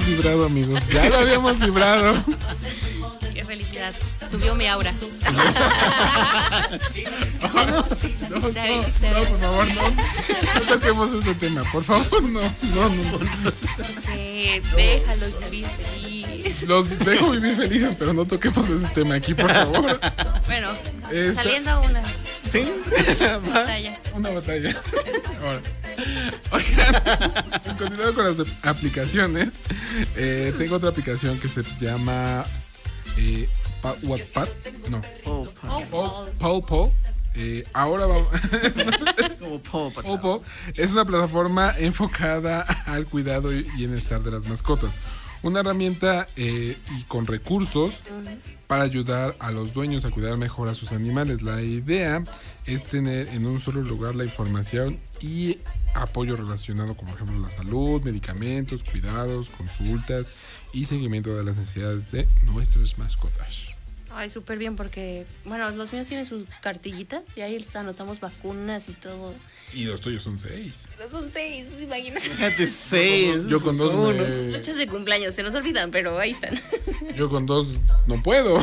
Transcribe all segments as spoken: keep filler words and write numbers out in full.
habíamos librado, amigos. Ya lo habíamos librado. Qué felicidad. Subió mi aura. No, no, no, no, por favor, no. No toquemos ese tema. Por favor, no. No, no, no. Sí, déjalos vivir feliz. Los dejo vivir felices, pero no toquemos ese tema aquí, por favor. Bueno, Esta- saliendo a una ¿Sí? batalla. Una batalla. Ahora. Oigan, continuando con las aplicaciones, eh, tengo otra aplicación que se llama eh, Pa- Wattpad. No. Oh, Oh, oh. Paw Paw. Eh, ahora vamos. como Paw Patrol. Paw Paw es una plataforma enfocada al cuidado y bienestar de las mascotas. Una herramienta eh, y con recursos para ayudar a los dueños a cuidar mejor a sus animales. La idea es tener en un solo lugar la información y apoyo relacionado con, por ejemplo, la salud, medicamentos, cuidados, consultas y seguimiento de las necesidades de nuestras mascotas. Ay, súper bien porque, bueno, los míos tienen su cartillita y ahí les anotamos vacunas y todo. Y los tuyos son seis. Pero son seis, imagínate. Fíjate, seis. Yo con dos Sus me- fechas de cumpleaños se nos olvidan, pero ahí están. yo con dos no puedo.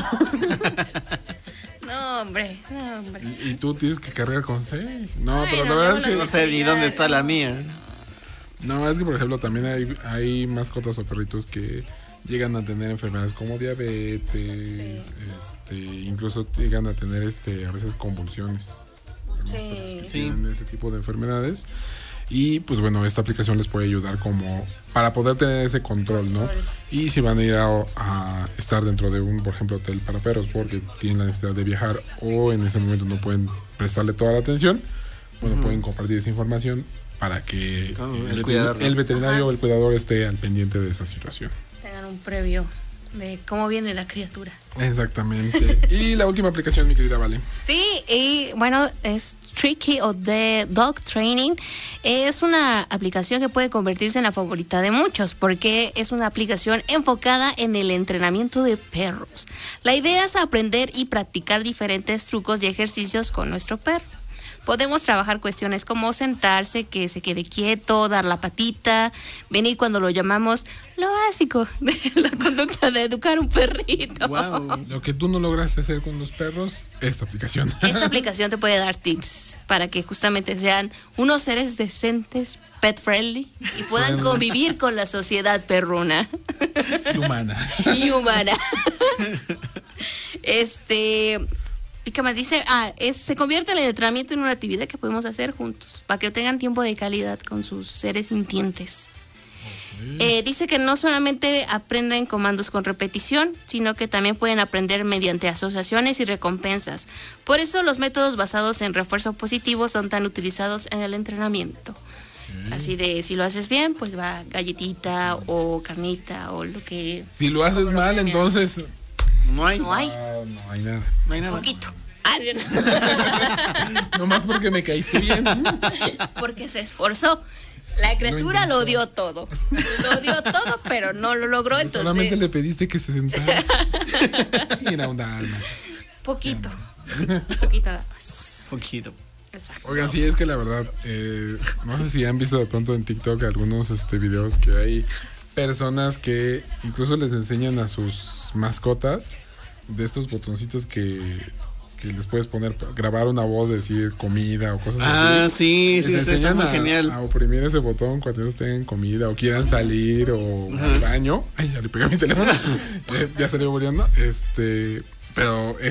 No, hombre, no, hombre. Y, y tú tienes que cargar con seis. No, Ay, pero no, la verdad luego es que No sé ni dónde está la mía. no, es que por ejemplo también hay, hay mascotas o perritos que llegan a tener enfermedades como diabetes, Sí. este, incluso llegan a tener este a veces convulsiones. Sí. Que Sí. tienen ese tipo de enfermedades. Y pues bueno, esta aplicación les puede ayudar como para poder tener ese control, ¿no? Y si van a ir a, a estar dentro de un, por ejemplo, hotel para perros porque tienen la necesidad de viajar o en ese momento no pueden prestarle toda la atención, bueno, pueden compartir esa información para que Claro, el, el veter- cuidador, ¿no? el veterinario o el cuidador esté al pendiente de esa situación. Tengan un previo de cómo viene la criatura. Exactamente. Y la última aplicación, mi querida Vale. Sí, y bueno, es Tricky o The Dog Training. Es una aplicación que puede convertirse en la favorita de muchos porque es una aplicación enfocada en el entrenamiento de perros. La idea es aprender y practicar diferentes trucos y ejercicios con nuestro perro. Podemos trabajar cuestiones como sentarse, que se quede quieto, dar la patita, venir cuando lo llamamos, lo básico de la conducta de educar un perrito. Wow. Lo que tú no lograste hacer con los perros, esta aplicación. Esta aplicación te puede dar tips para que justamente sean unos seres decentes, pet friendly y puedan convivir con la sociedad perruna Y humana. y humana. Este, ¿y qué más dice? Ah, es, se convierte el entrenamiento en una actividad que podemos hacer juntos para que tengan tiempo de calidad con sus seres sintientes. Eh, dice que no solamente aprenden comandos con repetición, sino que también pueden aprender mediante asociaciones y recompensas. Por eso los métodos basados en refuerzo positivo son tan utilizados en el entrenamiento. Así de, si lo haces bien, pues va galletita o carnita o lo que... Si lo haces mal, entonces No hay. No hay, ah, no hay nada. No hay nada. poquito. Ah, Nomás porque me caíste bien. porque se esforzó. La criatura lo dio todo. Lo dio todo, pero no lo logró, entonces... Solamente le pediste que se sentara. Y era una alma. Poquito. Poquito nada más. Poquito. Exacto. Oigan, sí, es que la verdad, eh, no sé si han visto de pronto en TikTok algunos este, videos que hay personas que incluso les enseñan a sus mascotas de estos botoncitos que, que les puedes poner, grabar una voz, decir comida o cosas Ah, así. sí, Les sí, está, está enseñan muy a, genial. a oprimir ese botón cuando ellos tengan comida o quieran salir o al baño. Ay, ya le pegué a mi teléfono. ya, ya salió volviendo. Este, pero